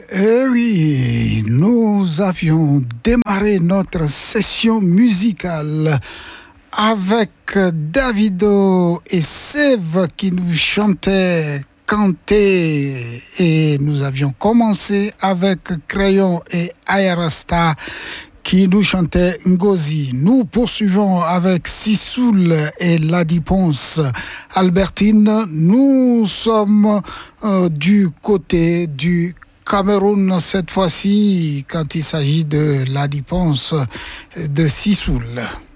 Eh oui, nous avions démarré notre session musicale avec Davido et Sève qui nous chantaient Kanté et nous avions commencé avec Crayon et Aerostar qui nous chantait Ngozi. Nous poursuivons avec Sissoul et Lady Ponce. Albertine, nous sommes du côté du Cameroun cette fois-ci quand il s'agit de Lady Ponce de Sissoul.